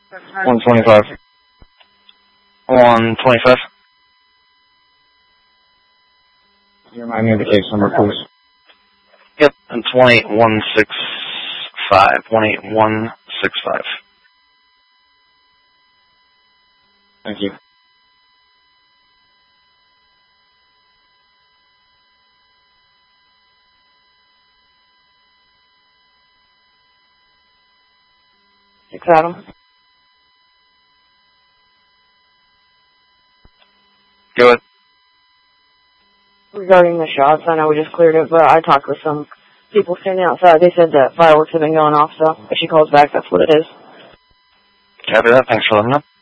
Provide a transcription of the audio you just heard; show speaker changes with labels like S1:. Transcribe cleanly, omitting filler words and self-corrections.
S1: 125. 125.
S2: Can you remind me of the case number, please?
S1: Yep, and 28165. 28165.
S2: Thank you.
S3: Adam.
S1: Go ahead.
S3: Regarding the shots, I know we just cleared it, but I talked with some people standing outside. They said that fireworks have been going off, so if she calls back, that's what it is.
S1: Copy that. Thanks for letting me know.